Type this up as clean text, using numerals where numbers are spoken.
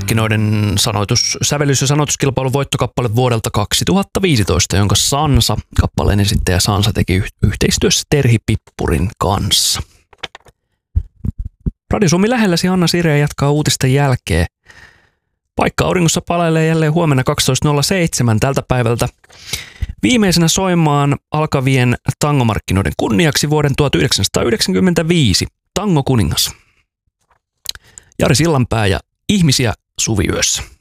tangomarkkinoiden sävellys- ja sanoituskilpailun voittokappale vuodelta 2015, jonka Sansa-kappaleen esittäjä Sansa teki yhteistyössä Terhi Pippurin kanssa. Radio Suomi lähelläsi Anna Sireen jatkaa uutisten jälkeen. Paikka auringossa palailee jälleen huomenna 12.07 tältä päivältä. Viimeisenä soimaan alkavien tangomarkkinoiden kunniaksi vuoden 1995 Tango Kuningas. Jari Sillanpää ja Ihmisiä suviyössä.